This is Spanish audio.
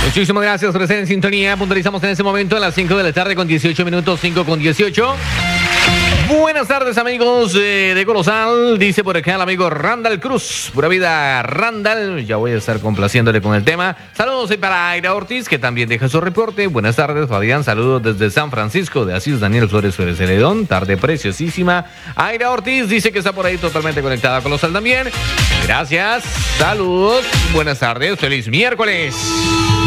Muchísimas gracias por estar en sintonía. Puntualizamos en este momento a las 5 de la tarde con 18 minutos, 5 con 18. Buenas tardes, amigos de Colosal. Dice por acá el amigo Randall Cruz. Pura vida, Randall. Ya voy a estar complaciéndole con el tema. Saludos para Aira Ortiz, que también deja su reporte. Buenas tardes, Fabián. Saludos desde San Francisco de Asís, Daniel Flores Celedón. Tarde preciosísima. Aira Ortiz dice que está por ahí totalmente conectada a Colosal también. Gracias. Saludos. Buenas tardes. Feliz miércoles.